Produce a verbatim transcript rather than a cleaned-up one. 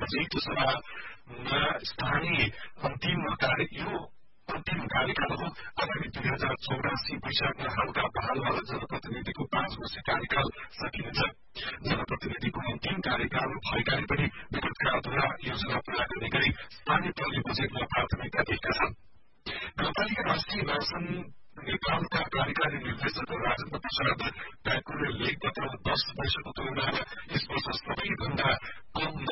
संयुक्त सभामा स्थानीय अन्तिम कार्य यो अन्तिम कार्यकाल हो। आगामी दुई हजार चौरासी वैशाखमा हालका बहालवाला जनप्रतिनिधिको पाँच वर्ष कार्यकाल सकिनेछ। जनप्रतिनिधिको अन्तिम कार्यकाल भएकाले पनि विगतका अधुरा योजना पूरा गर्ने गरी स्थानीय तहले बजेटमा प्राथमिकता दिएका छन्। गाउँपालिका राष्ट्रिय न्यासन नेपालका कार्यकारी निर्देशक राजेन्द्र प्रसाद ट्याकुरले लेख पत्र दश वर्षको तुलनामा यस वर्ष सबैभन्दा कम